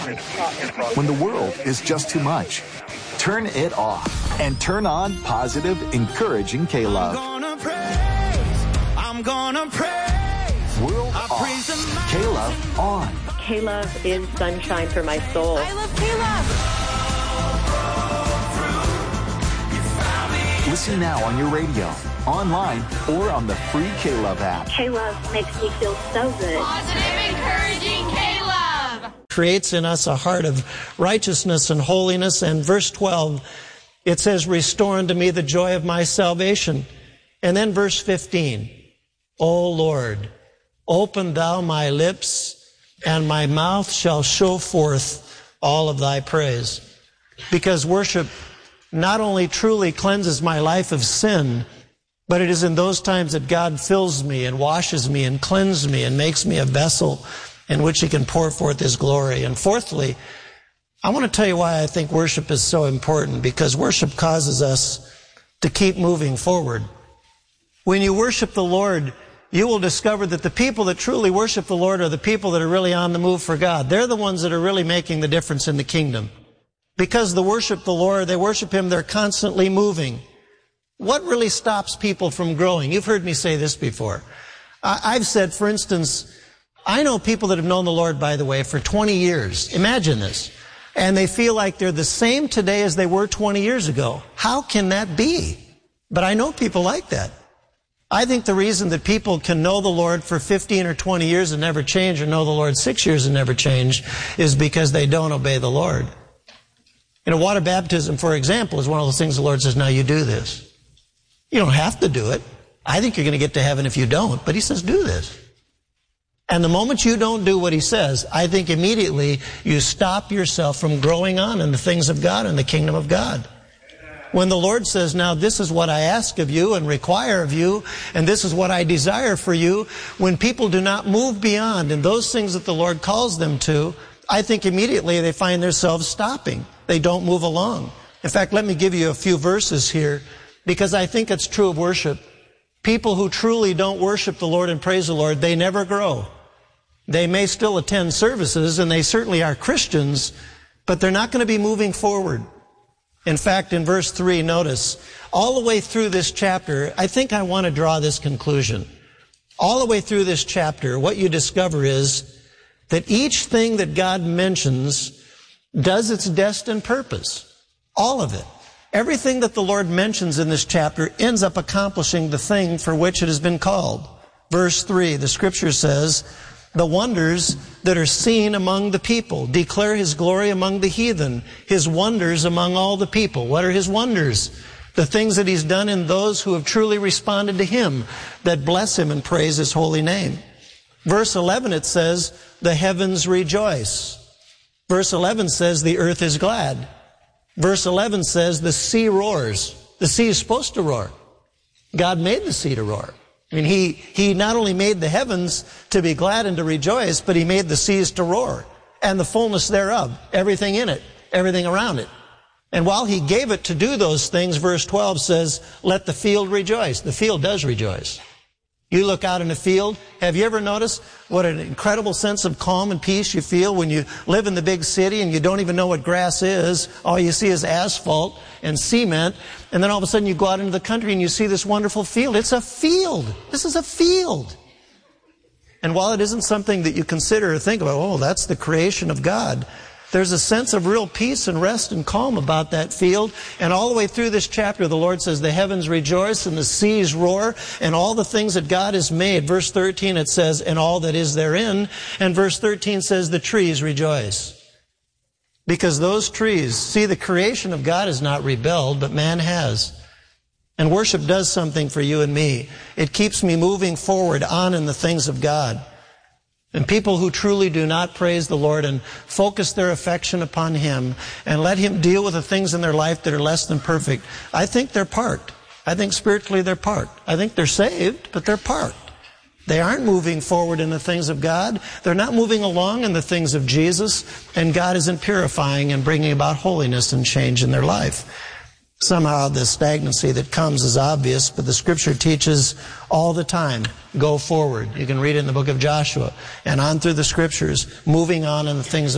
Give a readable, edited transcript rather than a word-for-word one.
When the world is just too much, turn it off and turn on positive, encouraging K-Love. I'm gonna praise. World off. K-Love on. K-Love is sunshine for my soul. I love K-Love. Listen now on your radio, online, or on the free K-Love app. K-Love makes me feel so good. Positive, encouraging K-Love. Creates in us a heart of righteousness and holiness. And verse 12, it says, restore unto me the joy of my salvation. And then verse 15, O Lord, open thou my lips, and my mouth shall show forth all of thy praise. Because worship not only truly cleanses my life of sin, but it is in those times that God fills me and washes me and cleanses me and makes me a vessel in which He can pour forth His glory. And fourthly, I want to tell you why I think worship is so important, because worship causes us to keep moving forward. When you worship the Lord, you will discover that the people that truly worship the Lord are the people that are really on the move for God. They're the ones that are really making the difference in the kingdom. Because they worship the Lord, they worship Him, they're constantly moving. What really stops people from growing? You've heard me say this before. I've said, for instance, I know people that have known the Lord, by the way, for 20 years. Imagine this. And they feel like they're the same today as they were 20 years ago. How can that be? But I know people like that. I think the reason that people can know the Lord for 15 or 20 years and never change, or know the Lord 6 years and never change, is because they don't obey the Lord. Water baptism, for example, is one of those things the Lord says, now you do this. You don't have to do it. I think you're going to get to heaven if you don't, but He says, do this. And the moment you don't do what He says, I think immediately you stop yourself from growing on in the things of God and the kingdom of God. When the Lord says, now this is what I ask of you and require of you, and this is what I desire for you, when people do not move beyond in those things that the Lord calls them to, I think immediately they find themselves stopping. They don't move along. In fact, let me give you a few verses here, because I think it's true of worship. People who truly don't worship the Lord and praise the Lord, they never grow. They may still attend services, and they certainly are Christians, but they're not going to be moving forward. In fact, in verse 3, notice, all the way through this chapter, I think I want to draw this conclusion. All the way through this chapter, what you discover is that each thing that God mentions does its destined purpose. All of it. Everything that the Lord mentions in this chapter ends up accomplishing the thing for which it has been called. Verse 3, the Scripture says, the wonders that are seen among the people declare His glory among the heathen, His wonders among all the people. What are His wonders? The things that He's done in those who have truly responded to Him, that bless Him and praise His holy name. Verse 11, it says, the heavens rejoice. Verse 11 says, the earth is glad. Verse 11 says, the sea roars. The sea is supposed to roar. God made the sea to roar. I mean, He not only made the heavens to be glad and to rejoice, but He made the seas to roar, and the fullness thereof, everything in it, everything around it. And while He gave it to do those things, verse 12 says, let the field rejoice. The field does rejoice. You look out in a field, have you ever noticed what an incredible sense of calm and peace you feel when you live in the big city and you don't even know what grass is? All you see is asphalt and cement. And then all of a sudden you go out into the country and you see this wonderful field. It's a field. This is a field. And while it isn't something that you consider or think about, oh, that's the creation of God, there's a sense of real peace and rest and calm about that field. And all the way through this chapter, the Lord says, the heavens rejoice and the seas roar and all the things that God has made. Verse 13, it says, and all that is therein. And verse 13 says, the trees rejoice. Because those trees, see, the creation of God is not rebelled, but man has. And worship does something for you and me. It keeps me moving forward on in the things of God. And people who truly do not praise the Lord and focus their affection upon Him and let Him deal with the things in their life that are less than perfect, I think they're parked. I think spiritually they're parked. I think they're saved, but they're parked. They aren't moving forward in the things of God. They're not moving along in the things of Jesus, and God isn't purifying and bringing about holiness and change in their life. Somehow the stagnancy that comes is obvious, but the Scripture teaches all the time, go forward. You can read it in the book of Joshua and on through the Scriptures, moving on in the things of